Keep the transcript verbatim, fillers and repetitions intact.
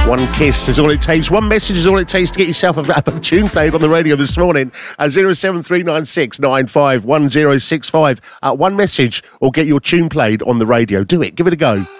One kiss is all it takes. One message is all it takes to get yourself a, a tune played on the radio this morning at zero seven three nine six nine five one zero six five. Uh, one message will get your tune played on the radio. Do it. Give it a go.